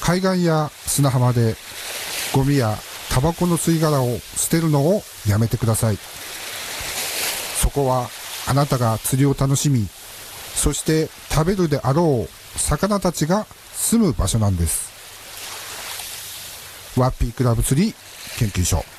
海岸や砂浜でゴミやタバコの吸い殻を捨てるのをやめてください。そこはあなたが釣りを楽しみ、そして食べるであろう魚たちが住む場所なんです。ワッピークラブ釣り研究所。